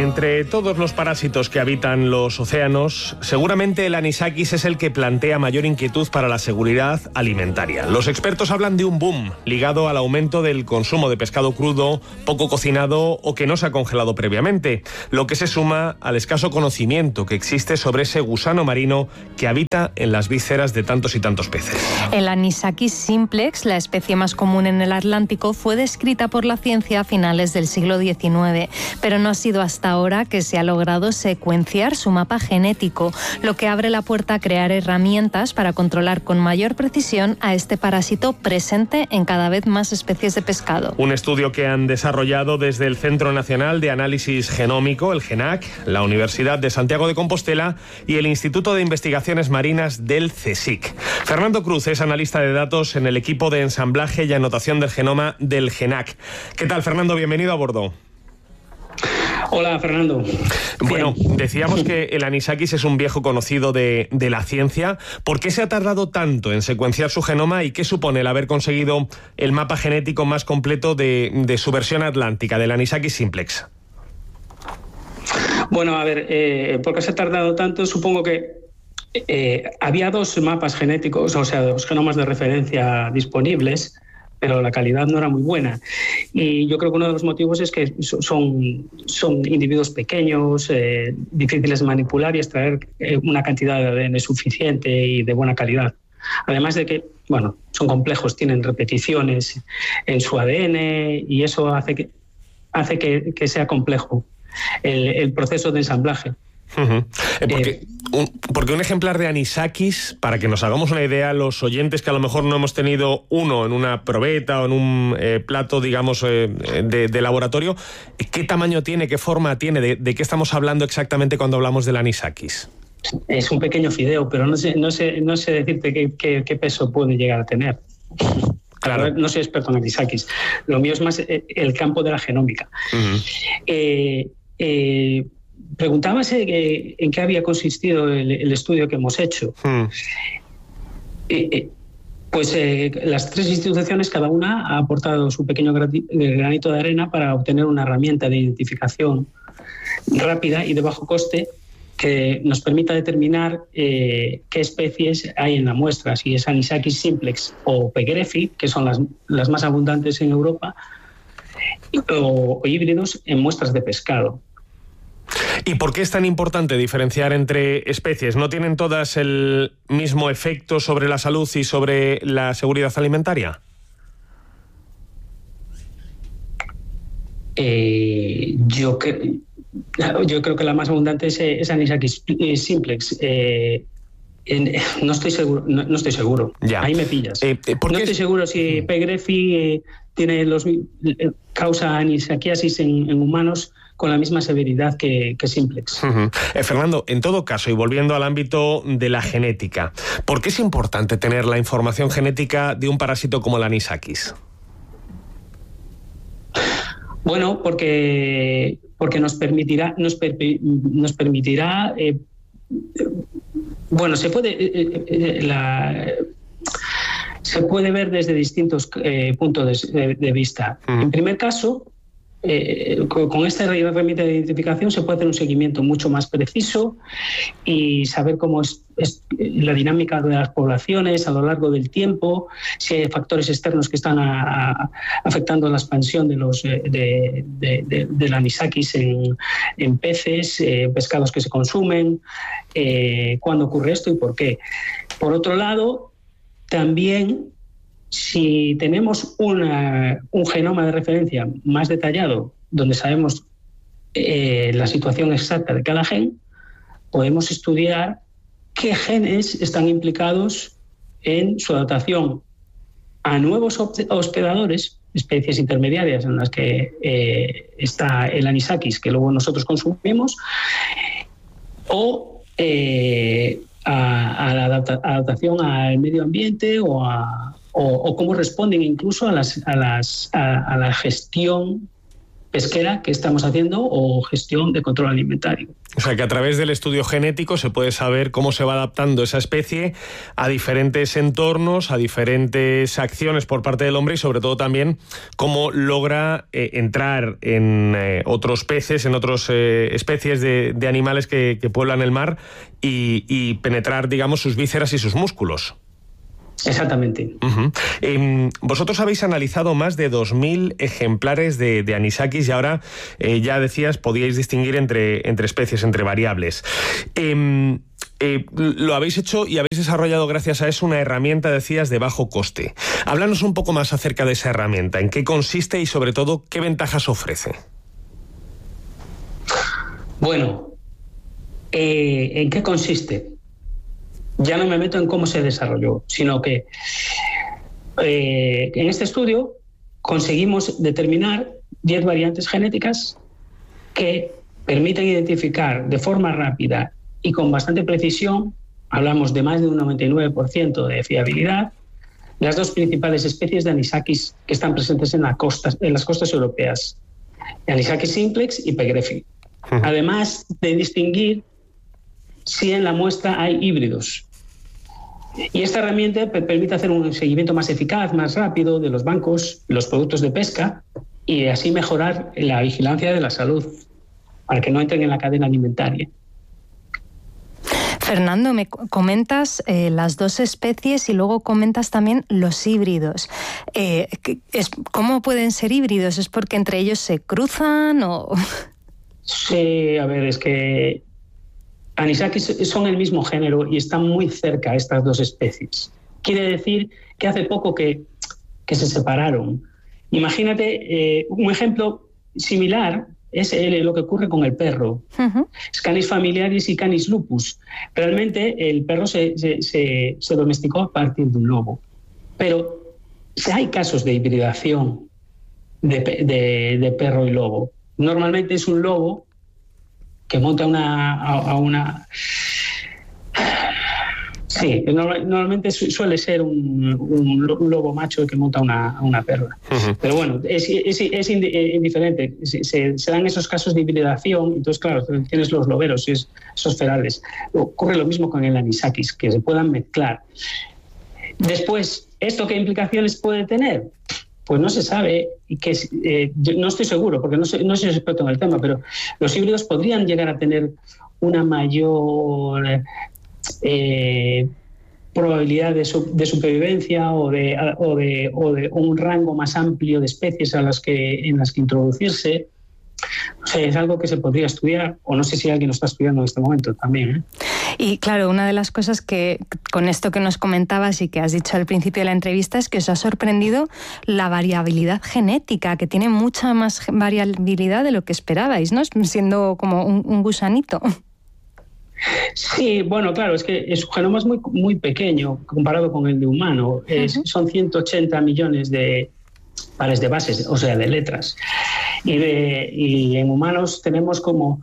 Entre todos los parásitos que habitan los océanos, seguramente el anisakis es el que plantea mayor inquietud para la seguridad alimentaria. Los expertos hablan de un boom ligado al aumento del consumo de pescado crudo, poco cocinado o que no se ha congelado previamente, lo que se suma al escaso conocimiento que existe sobre ese gusano marino que habita en las vísceras de tantos y tantos peces. El anisakis simplex, la especie más común en el Atlántico, fue descrita por la ciencia a finales del siglo XIX, pero no ha sido hasta ahora que se ha logrado secuenciar su mapa genético, lo que abre la puerta a crear herramientas para controlar con mayor precisión a este parásito presente en cada vez más especies de pescado. Un estudio que han desarrollado desde el Centro Nacional de Análisis Genómico, el GENAC, la Universidad de Santiago de Compostela y el Instituto de Investigaciones Marinas del CSIC. Fernando Cruz es analista de datos en el equipo de ensamblaje y anotación del genoma del GENAC. ¿Qué tal, Fernando? Bienvenido a bordo. Hola, Fernando. Bueno, decíamos que el anisakis es un viejo conocido de la ciencia. ¿Por qué se ha tardado tanto en secuenciar su genoma y qué supone el haber conseguido el mapa genético más completo de su versión atlántica, del anisakis simplex? Bueno, a ver, ¿por qué se ha tardado tanto? Supongo que había dos mapas genéticos, o sea, dos genomas de referencia disponibles, pero la calidad no era muy buena. Y yo creo que uno de los motivos es que son individuos pequeños, difíciles de manipular y extraer una cantidad de ADN suficiente y de buena calidad. Además de que, bueno, son complejos, tienen repeticiones en su ADN y eso hace que sea complejo el proceso de ensamblaje. Uh-huh. Porque un ejemplar de anisakis, para que nos hagamos una idea, los oyentes que a lo mejor no hemos tenido uno en una probeta o en un plato, digamos, de laboratorio, ¿qué tamaño tiene, qué forma tiene? ¿De qué estamos hablando exactamente cuando hablamos del anisakis? Es un pequeño fideo, pero no sé decirte qué peso puede llegar a tener. Claro. No soy experto en anisakis. Lo mío es más el campo de la genómica. Uh-huh. Preguntabas en qué había consistido el estudio que hemos hecho. Las tres instituciones, cada una ha aportado su pequeño granito de arena para obtener una herramienta de identificación rápida y de bajo coste que nos permita determinar qué especies hay en la muestra, si es anisakis simplex o pegrefi, que son las más abundantes en Europa, o híbridos en muestras de pescado. ¿Y por qué es tan importante diferenciar entre especies? ¿No tienen todas el mismo efecto sobre la salud y sobre la seguridad alimentaria? Yo creo que la más abundante es anisakis simplex. No estoy seguro. Ya. Ahí me pillas. No estoy seguro si pegrefi causa anisakiasis en humanos con la misma severidad que simplex. Uh-huh. Fernando, en todo caso, y volviendo al ámbito de la genética, ¿por qué es importante tener la información genética de un parásito como el anisakis? Bueno, porque nos permitirá bueno, se puede ver desde distintos puntos de vista. Uh-huh. En primer caso, con esta herramienta de identificación se puede hacer un seguimiento mucho más preciso y saber cómo es la dinámica de las poblaciones a lo largo del tiempo, si hay factores externos que están afectando la expansión del anisakis en peces, pescados que se consumen, cuándo ocurre esto y por qué. Por otro lado, también, si tenemos un genoma de referencia más detallado, donde sabemos la situación exacta de cada gen, podemos estudiar qué genes están implicados en su adaptación a nuevos hospedadores, especies intermediarias en las que está el anisakis, que luego nosotros consumimos, o a la adaptación al medio ambiente o cómo responden incluso a la gestión pesquera que estamos haciendo o gestión de control alimentario. O sea que a través del estudio genético se puede saber cómo se va adaptando esa especie a diferentes entornos, a diferentes acciones por parte del hombre y sobre todo también cómo logra entrar en otros peces, en otras especies de animales que pueblan el mar y penetrar, digamos, sus vísceras y sus músculos. Exactamente. Vosotros habéis analizado más de 2.000 ejemplares de anisakis y ahora, ya decías, podíais distinguir entre especies, entre variables. Lo habéis hecho y habéis desarrollado gracias a eso una herramienta, decías, de bajo coste. Háblanos un poco más acerca de esa herramienta, en qué consiste y sobre todo qué ventajas ofrece. Bueno, ¿en qué consiste? Ya no me meto en cómo se desarrolló, sino que en este estudio conseguimos determinar 10 variantes genéticas que permiten identificar de forma rápida y con bastante precisión, hablamos de más de un 99% de fiabilidad, las dos principales especies de anisakis que están presentes en las costas europeas, Anisakis simplex y pegrefi. Además de distinguir si en la muestra hay híbridos. Y esta herramienta permite hacer un seguimiento más eficaz, más rápido de los bancos, los productos de pesca y así mejorar la vigilancia de la salud para que no entren en la cadena alimentaria. Fernando, me comentas las dos especies y luego comentas también los híbridos. ¿Cómo pueden ser híbridos? ¿Es porque entre ellos se cruzan o...? Sí, a ver, es que anisakis son el mismo género y están muy cerca estas dos especies. Quiere decir que hace poco que se separaron. Imagínate, un ejemplo similar es lo que ocurre con el perro. Canis familiaris y Canis lupus. Realmente el perro se domesticó a partir de un lobo. Pero hay casos de hibridación de perro y lobo. Normalmente es un lobo que monta Sí, normalmente suele ser un lobo macho que monta una perra. Pero bueno, es indiferente. Se dan esos casos de hibridación, entonces claro, tienes los loberos, esos ferales. Ocurre lo mismo con el anisakis, que se puedan mezclar. Después, ¿esto qué implicaciones puede tener? Pues no se sabe, yo no estoy seguro, porque no soy experto en el tema, pero los híbridos podrían llegar a tener una mayor probabilidad de supervivencia o de un rango más amplio de especies en las que introducirse. O sea, es algo que se podría estudiar, o no sé si alguien lo está estudiando en este momento también. Y claro, una de las cosas que con esto que nos comentabas y que has dicho al principio de la entrevista es que os ha sorprendido la variabilidad genética, que tiene mucha más variabilidad de lo que esperabais, ¿no? Siendo como un gusanito. Sí, bueno, claro, es que su genoma es muy, muy pequeño comparado con el de humano. Son 180 millones de pares de bases, o sea, de letras. Y en humanos tenemos como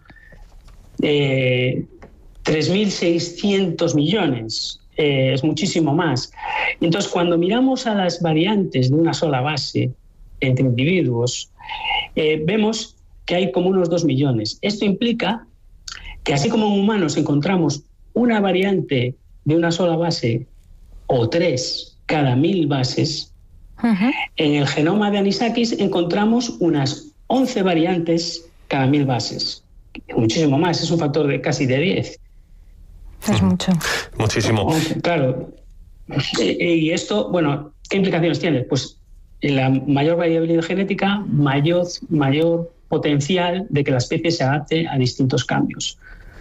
3.600 millones. Es muchísimo más. Entonces, cuando miramos a las variantes de una sola base entre individuos, vemos que hay como unos 2 millones. Esto implica que así como en humanos encontramos una variante de una sola base o 3 cada 1.000 bases, en el genoma de anisakis encontramos unas 11 variantes cada 1.000 bases. Muchísimo más, es un factor de casi de 10. Es mucho. Muchísimo. Claro. Y esto, bueno, ¿qué implicaciones tiene? Pues la mayor variabilidad genética, mayor potencial de que la especie se adapte a distintos cambios.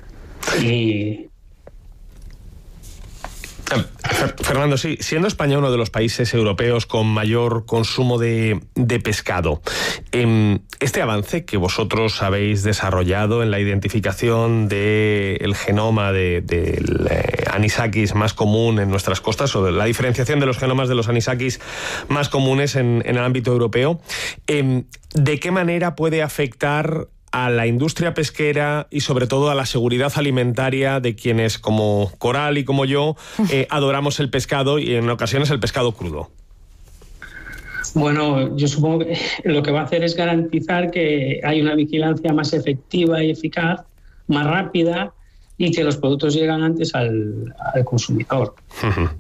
Fernando, sí, siendo España uno de los países europeos con mayor consumo de pescado, este avance que vosotros habéis desarrollado en la identificación del genoma del anisakis más común en nuestras costas, o de la diferenciación de los genomas de los anisakis más comunes en el ámbito europeo, ¿de qué manera puede afectar a la industria pesquera y sobre todo a la seguridad alimentaria de quienes, como Coral y como yo, adoramos el pescado y en ocasiones el pescado crudo? Bueno, yo supongo que lo que va a hacer es garantizar que hay una vigilancia más efectiva y eficaz, más rápida, y que los productos llegan antes al consumidor. Uh-huh.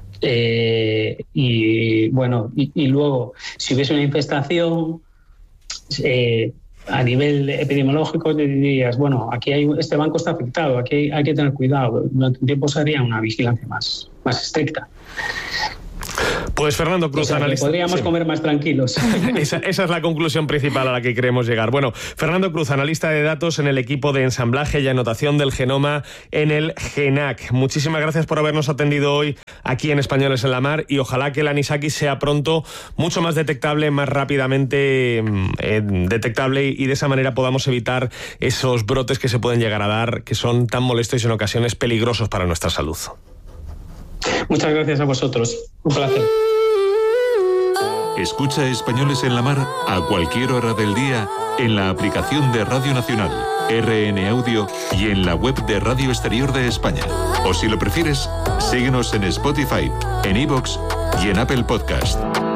Y luego, si hubiese una infestación, a nivel epidemiológico te dirías, bueno, aquí este banco está afectado, aquí hay que tener cuidado. Durante un tiempo se haría una vigilancia más estricta. Pues Fernando Cruz, analista. Podríamos comer más tranquilos. Esa es la conclusión principal a la que queremos llegar. Bueno, Fernando Cruz, analista de datos en el equipo de ensamblaje y anotación del genoma en el GENAC. Muchísimas gracias por habernos atendido hoy aquí en Españoles en la Mar, y ojalá que el anisakis sea pronto mucho más detectable, más rápidamente detectable, y de esa manera podamos evitar esos brotes que se pueden llegar a dar, que son tan molestos y en ocasiones peligrosos para nuestra salud. Muchas gracias a vosotros. Un placer. Escucha Españoles en la Mar a cualquier hora del día en la aplicación de Radio Nacional, RN Audio y en la web de Radio Exterior de España. O si lo prefieres, síguenos en Spotify, en iVoox y en Apple Podcast.